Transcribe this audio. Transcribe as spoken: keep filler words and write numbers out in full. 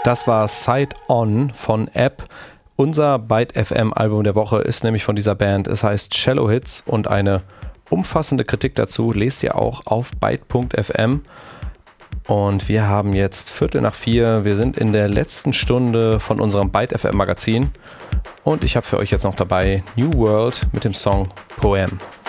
Das war Side On von App. Unser Byte F M Album der Woche ist nämlich von dieser Band. Es heißt Shallow Hits und eine umfassende Kritik dazu lest ihr auch auf byte punkt f m. Und wir haben jetzt Viertel nach vier. Wir sind in der letzten Stunde von unserem Byte F M Magazin. Und ich habe für euch jetzt noch dabei New World mit dem Song Poem.